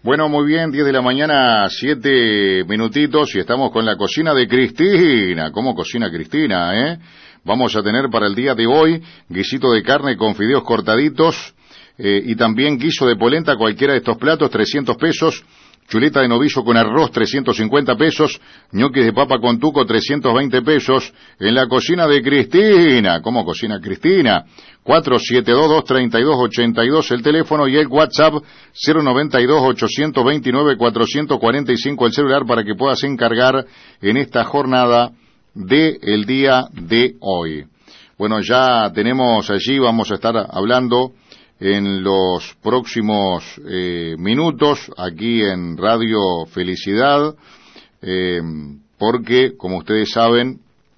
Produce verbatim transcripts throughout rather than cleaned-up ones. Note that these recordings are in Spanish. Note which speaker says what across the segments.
Speaker 1: Bueno, muy bien, diez de la mañana, siete minutitos, y estamos con la cocina de Cristina. ¿Cómo cocina Cristina, eh? Vamos a tener para el día de hoy guisito de carne con fideos cortaditos, eh, y también guiso de polenta, cualquiera de estos platos, trescientos pesos. Chuleta de novillo con arroz, trescientos cincuenta pesos. Ñoquis de papa con tuco, trescientos veinte pesos. En la cocina de Cristina. ¿Cómo cocina Cristina? cuatro siete dos, dos tres dos, ocho dos, el teléfono, y el WhatsApp cero noventa y dos, ochocientos veintinueve, cuatrocientos cuarenta y cinco, el celular, para que puedas encargar en esta jornada del día de hoy. Bueno, ya tenemos allí, vamos a estar hablando en los próximos eh, minutos aquí en Radio Felicidad, eh, porque, como ustedes saben,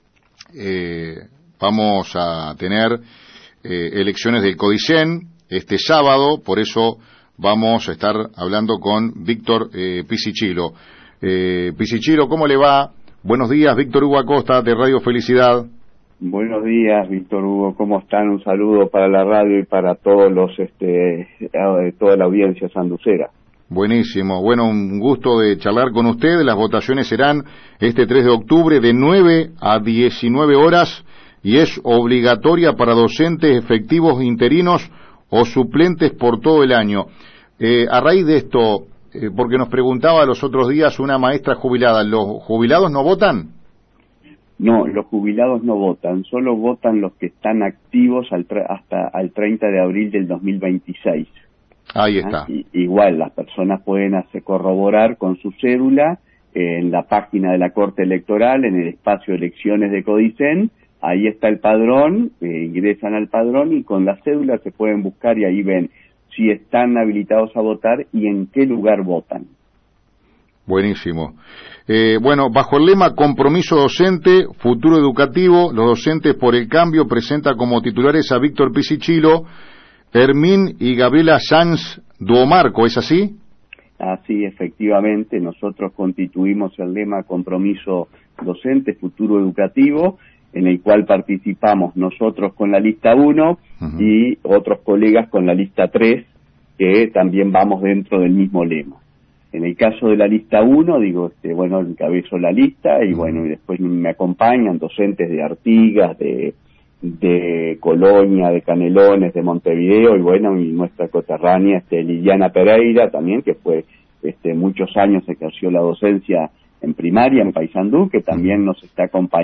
Speaker 1: eh, vamos a tener eh, elecciones del Codicen este sábado, por eso vamos a estar hablando con Víctor eh, Pisicillo. Eh, Pisicillo, ¿cómo le va? Buenos días, Víctor Hugo Acosta, de Radio Felicidad.
Speaker 2: Buenos días, Víctor Hugo, ¿cómo están? Un saludo para la radio y para todos los, este, toda la audiencia sanducera.
Speaker 1: Buenísimo, bueno, un gusto de charlar con usted. Las votaciones serán este tres de octubre de nueve a diecinueve horas y es obligatoria para docentes efectivos interinos o suplentes por todo el año. Eh, a raíz de esto, eh, porque nos preguntaba los otros días una maestra jubilada, ¿los jubilados no votan?
Speaker 2: No, los jubilados no votan, solo votan los que están activos al hasta el treinta de abril del dos mil veintiséis.
Speaker 1: Ahí está.
Speaker 2: ¿Ah? Y, igual, las personas pueden hacer corroborar con su cédula eh, en la página de la Corte Electoral, en el espacio Elecciones de Codicen, ahí está el padrón, eh, ingresan al padrón y con la cédula se pueden buscar y ahí ven si están habilitados a votar y en qué lugar votan.
Speaker 1: Buenísimo. Eh, bueno, bajo el lema Compromiso Docente, Futuro Educativo, los Docentes por el Cambio presenta como titulares a Víctor Pisicillo, Hermín y Gabriela Sanz Duomarco, ¿es así?
Speaker 2: Así, efectivamente, nosotros constituimos el lema Compromiso Docente, Futuro Educativo, en el cual participamos nosotros con la lista uno uh-huh. y otros colegas con la lista tres, que también vamos dentro del mismo lema. En el caso de la lista uno, digo, este, bueno, encabezo la lista y bueno, y después me acompañan docentes de Artigas, de, de Colonia, de Canelones, de Montevideo y bueno, y nuestra coterránea, este, Liliana Pereira también, que fue, este, muchos años ejerció la docencia en primaria en Paysandú, que también nos está acompañando.